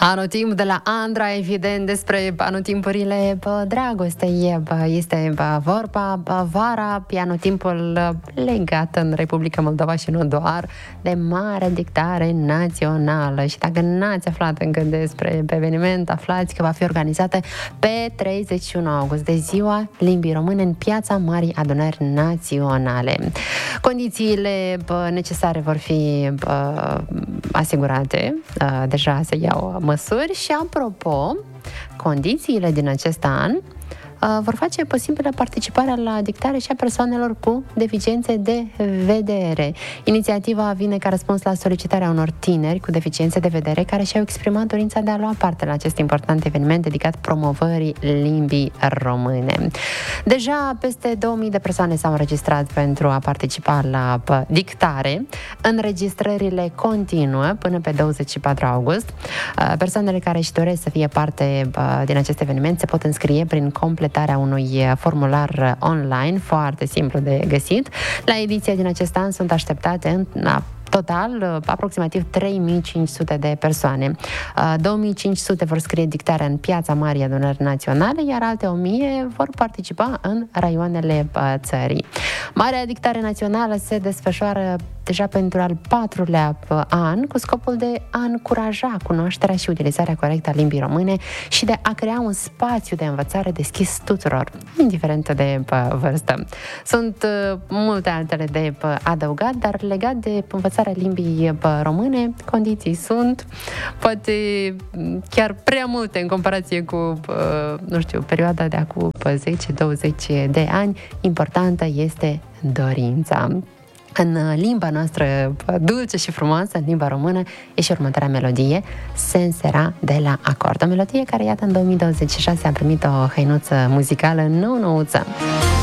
Anotimp de la Andra, evident, despre anotimpurile dragostei. Este vorba vara, anotimpul legat în Republica Moldova și nu doar de mare dictare națională. Și dacă n-ați aflat încă despre eveniment, aflați că va fi organizată pe 31 august, de Ziua Limbii Române, în Piața Marii Adunări Naționale. Condițiile necesare vor fi asigurate, deja se iau măsuri și, apropo, condițiile din acest an vor face posibilă participarea la dictare și a persoanelor cu deficiențe de vedere. Inițiativa vine ca răspuns la solicitarea unor tineri cu deficiențe de vedere care și-au exprimat dorința de a lua parte la acest important eveniment dedicat promovării limbii române. Deja peste 2000 de persoane s-au înregistrat pentru a participa la dictare. Înregistrările continuă până pe 24 august. Persoanele care își doresc să fie parte din acest eveniment se pot înscrie prin completarea unui formular online, foarte simplu de găsit. La ediția din acest an sunt așteptate în total aproximativ 3500 de persoane. 2500 vor scrie dictarea în Piața Marii Adunări Naționale, iar alte 1000 vor participa în raioanele țării. Marea Dictare Națională se desfășoară deja pentru al 4-lea an, cu scopul de a încuraja cunoașterea și utilizarea corectă a limbii române și de a crea un spațiu de învățare deschis tuturor, indiferent de vârstă. Sunt multe altele de adăugat, dar legat de învățarea limbii române, condiții sunt poate chiar prea multe în comparație cu, perioada de acum 10-20 de ani. Importantă este dorința. În limba noastră dulce și frumoasă, în limba română, e și următoarea melodie, Sensera de la Acord. O melodie care, iată, în 2026 a primit o hăinuță muzicală nou-nouță.